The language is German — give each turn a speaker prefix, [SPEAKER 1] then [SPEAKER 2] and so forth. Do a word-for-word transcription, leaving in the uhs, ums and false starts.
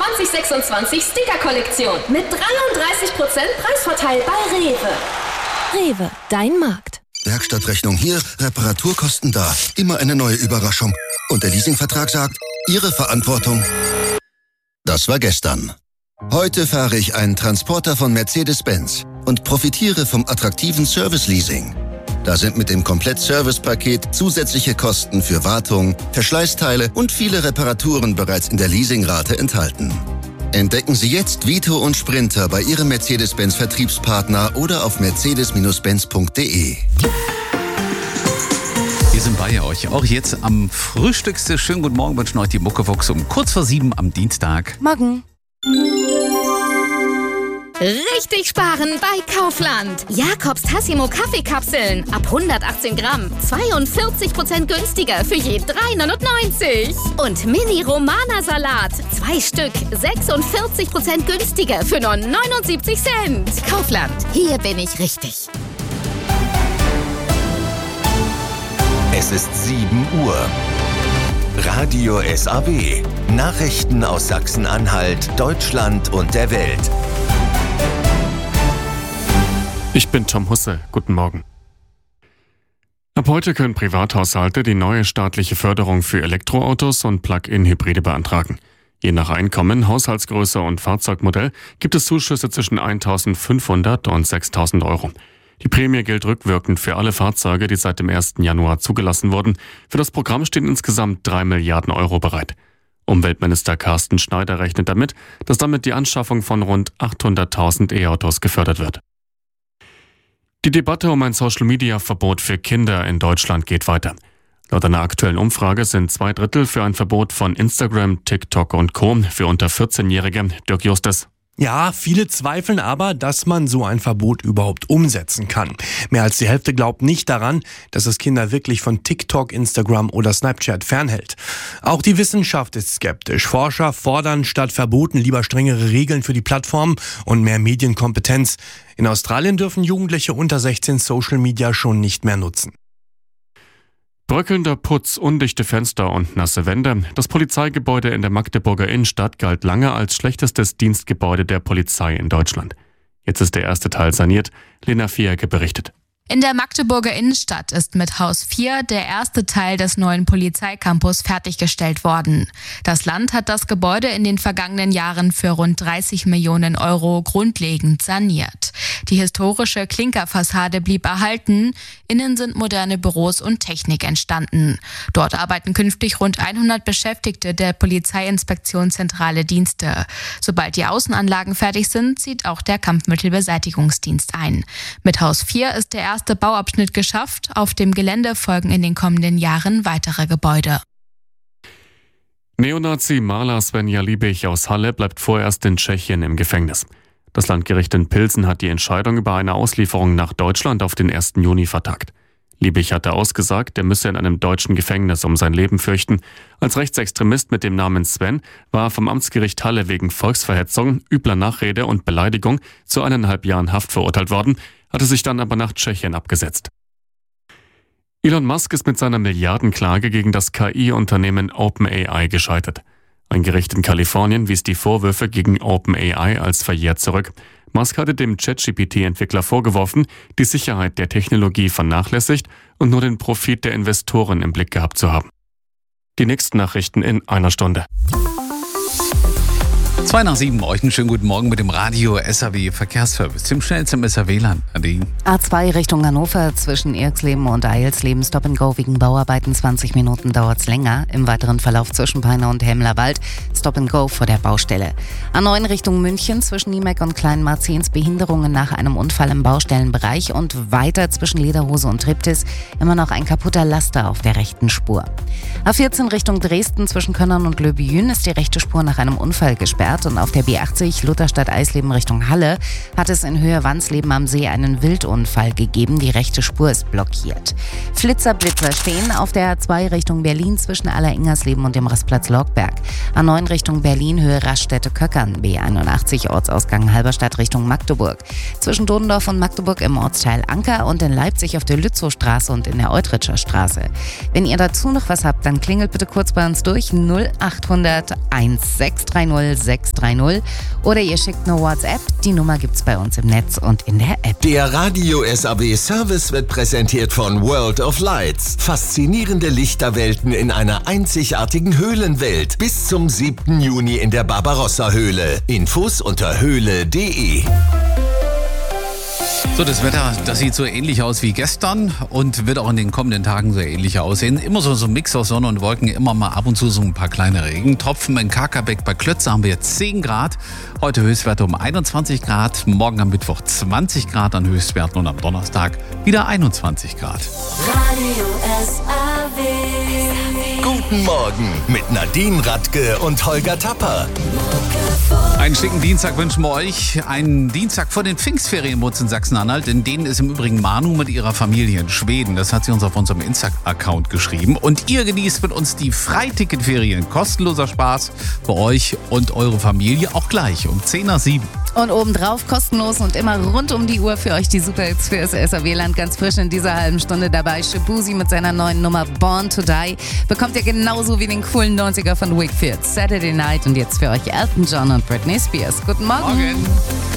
[SPEAKER 1] zwanzig sechsundzwanzig Sticker-Kollektion mit dreiunddreißig Prozent Preisvorteil bei Rewe.
[SPEAKER 2] Rewe, dein Markt.
[SPEAKER 3] Werkstattrechnung hier, Reparaturkosten da. Immer eine neue Überraschung. Und der Leasingvertrag sagt, Ihre Verantwortung. Das war gestern. Heute fahre ich einen Transporter von Mercedes-Benz und profitiere vom attraktiven Service-Leasing. Da sind mit dem Komplett-Service-Paket zusätzliche Kosten für Wartung, Verschleißteile und viele Reparaturen bereits in der Leasingrate enthalten. Entdecken Sie jetzt Vito und Sprinter bei Ihrem Mercedes-Benz-Vertriebspartner oder auf mercedes benz punkt de.
[SPEAKER 4] Wir sind bei euch, auch jetzt am Frühstückstisch. Schönen guten Morgen, wünschen euch die Muckefuchs um kurz vor sieben am Dienstag.
[SPEAKER 2] Morgen.
[SPEAKER 5] Richtig sparen bei Kaufland. Jakobs Tassimo Kaffeekapseln ab hundertachtzehn Gramm. zweiundvierzig Prozent günstiger für je drei neunundneunzig. Und Mini Romana Salat. Zwei Stück. sechsundvierzig Prozent günstiger für nur neunundsiebzig Cent. Kaufland. Hier bin ich richtig.
[SPEAKER 6] Es ist sieben Uhr. Radio S A W. Nachrichten aus Sachsen-Anhalt, Deutschland und der Welt.
[SPEAKER 7] Ich bin Tom Husse. Guten Morgen. Ab heute können Privathaushalte die neue staatliche Förderung für Elektroautos und Plug-in-Hybride beantragen. Je nach Einkommen, Haushaltsgröße und Fahrzeugmodell gibt es Zuschüsse zwischen eintausendfünfhundert und sechstausend Euro. Die Prämie gilt rückwirkend für alle Fahrzeuge, die seit dem ersten Januar zugelassen wurden. Für das Programm stehen insgesamt drei Milliarden Euro bereit. Umweltminister Carsten Schneider rechnet damit, dass damit die Anschaffung von rund achthunderttausend E-Autos gefördert wird. Die Debatte um ein Social-Media-Verbot für Kinder in Deutschland geht weiter. Laut einer aktuellen Umfrage sind zwei Drittel für ein Verbot von Instagram, TikTok und Co. für unter vierzehnjährige. Dirk Justus.
[SPEAKER 8] Ja, viele zweifeln aber, dass man so ein Verbot überhaupt umsetzen kann. Mehr als die Hälfte glaubt nicht daran, dass es Kinder wirklich von TikTok, Instagram oder Snapchat fernhält. Auch die Wissenschaft ist skeptisch. Forscher fordern statt Verboten lieber strengere Regeln für die Plattformen und mehr Medienkompetenz. In Australien dürfen Jugendliche unter sechzehn Social Media schon nicht mehr nutzen.
[SPEAKER 7] Bröckelnder Putz, undichte Fenster und nasse Wände. Das Polizeigebäude in der Magdeburger Innenstadt galt lange als schlechtestes Dienstgebäude der Polizei in Deutschland. Jetzt ist der erste Teil saniert. Lena Vierke berichtet.
[SPEAKER 9] In der Magdeburger Innenstadt ist mit Haus vier der erste Teil des neuen Polizeicampus fertiggestellt worden. Das Land hat das Gebäude in den vergangenen Jahren für rund dreißig Millionen Euro grundlegend saniert. Die historische Klinkerfassade blieb erhalten, innen sind moderne Büros und Technik entstanden. Dort arbeiten künftig rund hundert Beschäftigte der Polizeiinspektion Zentrale Dienste. Sobald die Außenanlagen fertig sind, zieht auch der Kampfmittelbeseitigungsdienst ein. Mit Haus vier ist der erste Bauabschnitt geschafft. Auf dem Gelände folgen in den kommenden Jahren weitere Gebäude.
[SPEAKER 7] Neonazi-Maler Svenja Liebig aus Halle bleibt vorerst in Tschechien im Gefängnis. Das Landgericht in Pilsen hat die Entscheidung über eine Auslieferung nach Deutschland auf den ersten Juni vertagt. Liebig hatte ausgesagt, er müsse in einem deutschen Gefängnis um sein Leben fürchten. Als Rechtsextremist mit dem Namen Sven war er vom Amtsgericht Halle wegen Volksverhetzung, übler Nachrede und Beleidigung zu eineinhalb Jahren Haft verurteilt worden, hatte sich dann aber nach Tschechien abgesetzt. Elon Musk ist mit seiner Milliardenklage gegen das K I-Unternehmen OpenAI gescheitert. Ein Gericht in Kalifornien wies die Vorwürfe gegen OpenAI als verjährt zurück. Musk hatte dem ChatGPT-Entwickler vorgeworfen, die Sicherheit der Technologie vernachlässigt und nur den Profit der Investoren im Blick gehabt zu haben. Die nächsten Nachrichten in einer Stunde.
[SPEAKER 4] Zwei nach sieben, euch einen schönen guten Morgen mit dem Radio S A W Verkehrsservice. Tim Schnell zum S A W-Land.
[SPEAKER 2] A zwei Richtung Hannover zwischen Irxleben und Eilsleben Stop and Go wegen Bauarbeiten. zwanzig Minuten dauert's länger. Im weiteren Verlauf zwischen Peine und Hemlerwald Stop and Go vor der Baustelle. A neun Richtung München zwischen Niemeck und Kleinmarzens Behinderungen nach einem Unfall im Baustellenbereich und weiter zwischen Lederhose und Triptis immer noch ein kaputter Laster auf der rechten Spur. A vierzehn Richtung Dresden zwischen Könnern und Löbijün ist die rechte Spur nach einem Unfall gesperrt. Und auf der B achtzig Lutherstadt-Eisleben Richtung Halle hat es in Höhe Wansleben am See einen Wildunfall gegeben. Die rechte Spur ist blockiert. Flitzer, Blitzer stehen auf der A zwei Richtung Berlin zwischen Aller-Ingersleben und dem Rastplatz Lorgberg. A neun Richtung Berlin Höhe Raststätte-Köckern. B einundachtzig Ortsausgang Halberstadt Richtung Magdeburg. Zwischen Dodendorf und Magdeburg im Ortsteil Anker und in Leipzig auf der Lützowstraße und in der Eutritscher Straße. Wenn ihr dazu noch was habt, dann klingelt bitte kurz bei uns durch null achthundert eins sechs drei null sechs eins drei null oder ihr schickt eine WhatsApp. Die Nummer gibt's bei uns im Netz und in der App.
[SPEAKER 6] Der Radio S A W Service wird präsentiert von World of Lights. Faszinierende Lichterwelten in einer einzigartigen Höhlenwelt. Bis zum siebten Juni in der Barbarossa-Höhle. Infos unter höhle punkt de.
[SPEAKER 4] So, das Wetter, das sieht so ähnlich aus wie gestern und wird auch in den kommenden Tagen so ähnlich aussehen. Immer so, so ein Mix aus Sonne und Wolken, immer mal ab und zu so ein paar kleine Regentropfen. In Kakabeck bei Klötze haben wir jetzt zehn Grad. Heute Höchstwerte um einundzwanzig Grad. Morgen am Mittwoch zwanzig Grad an Höchstwerten und am Donnerstag wieder einundzwanzig Grad.
[SPEAKER 10] Radio S A W.
[SPEAKER 6] Guten Morgen mit Nadine Radke und Holger Tapper.
[SPEAKER 4] Einen schicken Dienstag wünschen wir euch. Einen Dienstag vor den Pfingstferien bei uns in Sachsen-Anhalt. In denen ist im Übrigen Manu mit ihrer Familie in Schweden. Das hat sie uns auf unserem Insta-Account geschrieben. Und ihr genießt mit uns die Freiticketferien. Kostenloser Spaß für euch und eure Familie auch gleich um zehn nach sieben.
[SPEAKER 2] Und obendrauf kostenlos und immer rund um die Uhr für euch die Superhits für das S A W-Land. Ganz frisch in dieser halben Stunde dabei. Shabuzi mit seiner neuen Nummer Born to Die. Bekommt ihr genauso wie den coolen neunziger von Wakefield. Saturday Night und jetzt für euch Elton John und Britney Spears. Guten Morgen.
[SPEAKER 4] Morgen.